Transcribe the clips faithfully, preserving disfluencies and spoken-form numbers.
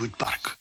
Goodwood Park.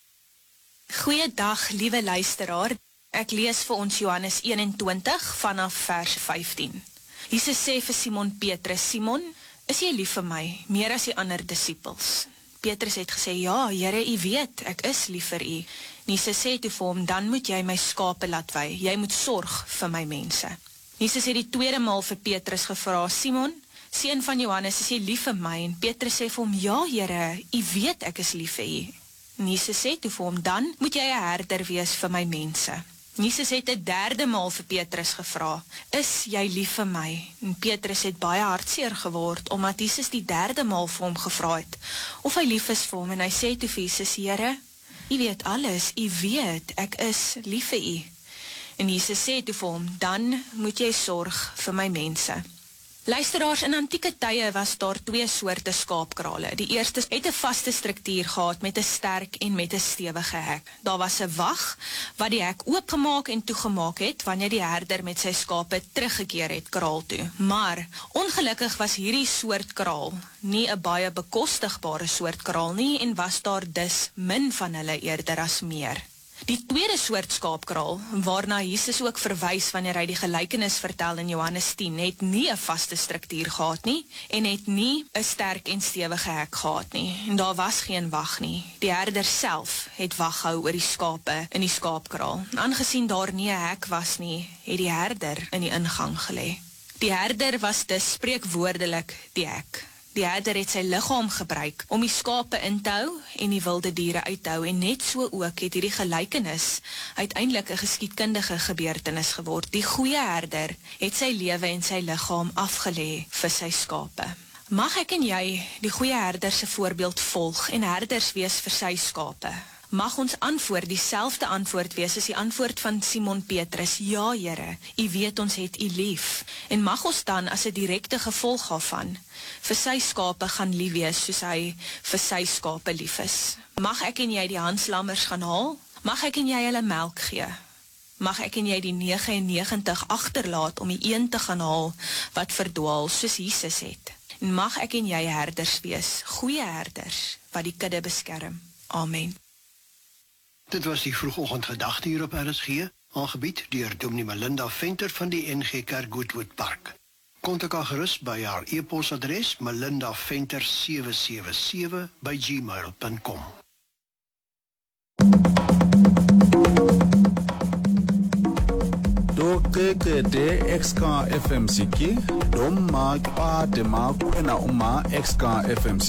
Goeiedag, liewe luisteraar. Ek lees vir ons Johannes eenentwintig vanaf vers vyftien. Jesus sê vir Simon Petrus, Simon, is jy lief vir my, meer as die ander disippels? Petrus het gesê, ja, Here, u weet, ek is lief vir u. Jesus sê toe vir hom, dan moet jy my skape laat wei, jy moet sorg vir my mense. Jesus het die tweede maal vir Petrus gevra, Simon, seun van Johannes, is jy lief vir my? En Petrus sê vir hom, ja, Here, u weet ek is lief vir u. En Jesus sê toe vir hom, dan moet jy 'n herder wees vir my mense. Jesus het 'n derde maal vir Petrus gevra, is jy lief vir my? En Petrus het baie hartseer geword, omdat Jesus die derde maal vir hom gevra het, of hy lief is vir hom, en hy sê toe vir Jesus, Here, u weet alles, u weet, ek is lief vir u. En Jesus sê toe vir hom, dan moet jy sorg vir my mense. Luisteraars, in antieke tye was daar twee soorte skaapkrale. Die eerste het 'n vaste struktuur gehad met 'n sterk en met 'n stewige hek. Daar was 'n wag wat die hek oopgemaak en toegemaak het wanneer die herder met sy skape teruggekeer het kraal toe. Maar ongelukkig was hierdie soort kraal nie 'n baie bekostigbare soort kraal nie en was daar dus min van hulle eerder as meer. Die tweede soort skaapkraal, waarna Jesus ook verwys wanneer hy die gelykenis vertel in Johannes tien, het nie 'n vaste struktuur gehad nie, en het nie 'n sterk en stewige hek gehad nie, en daar was geen wag nie. Die herder self het wag gehou oor die skape in die skaapkraal. Aangesien daar nie 'n hek was nie, het die herder in die ingang gelê. Die herder was dus spreekwoordelik die hek. Die herder het sy liggaam gebruik om die skape in te hou en die wilde diere uit te hou, en net so ook het hierdie gelykenis uiteindelik 'n geskiedkundige gebeurtenis geword. Die goeie herder het sy lewe en sy liggaam afgelê vir sy skape. Mag ek en jy die goeie herder se voorbeeld volg en herders wees vir sy skape? Mag ons antwoord dieselfde antwoord wees as die antwoord van Simon Petrus, ja Here, u weet ons het u lief, en mag ons dan as 'n direkte gevolg daarvan vir sy skape gaan lief wees soos hy vir sy skape lief is. Mag ek en jy die handslammers gaan haal? Mag ek en jy hulle melk gee? Mag ek en jy die nege en negentig agterlaat om die een te gaan haal wat verdwaal soos Jesus het? En mag ek en jy herders wees, goeie herders wat die kudde beskerm. Amen. Dit was die vroegoggendgedagte hier op R S G, aangebied deur Dominee Melinda Venter van die N G Kerk Goodwood Park. Kontak haar gerus by haar e-posadres melinda venter sewe sewe sewe by gmail punt com. Do keke de X K F M siki, dom ma pa de ma kwena uma X K F M